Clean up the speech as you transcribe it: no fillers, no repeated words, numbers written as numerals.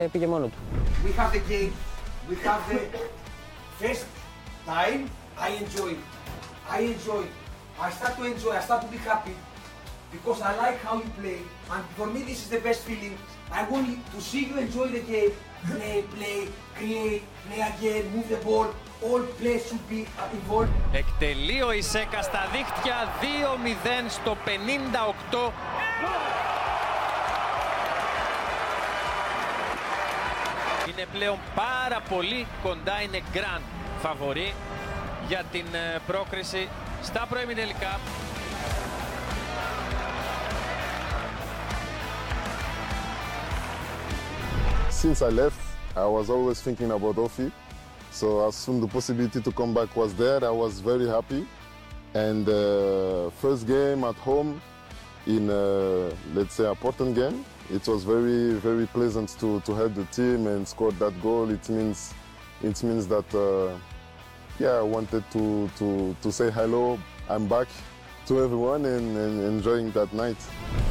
πήγε μόνο του. We have the game. We have the first time I enjoy. I start to enjoy. I start to be happy because I like how you play. And for me, this is the best feeling. I want to see you enjoy the game. Play, create, play again, move the ball. All players should be involved. Εκτελεί ο Ισέκα στα δίχτυα, 2-0 στο 58. Είναι πλέον πάρα πολύ κοντά, είναι grand φαβορί για την πρόκριση στα προημιτελικά. Since I left, I was always thinking about Ofi. So as soon the possibility to come back was there, I was very happy. And first game at home in, let's say, a important game, it was very, very pleasant to help the team and score that goal. It means that, yeah, I wanted to say hello, I'm back to everyone and enjoying that night.